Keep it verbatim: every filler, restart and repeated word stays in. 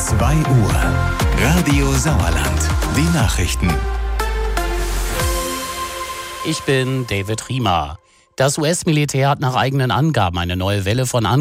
zwei Uhr. Radio Sauerland. Die Nachrichten. Ich bin David Riemer. Das U S-Militär hat nach eigenen Angaben eine neue Welle von Angriffen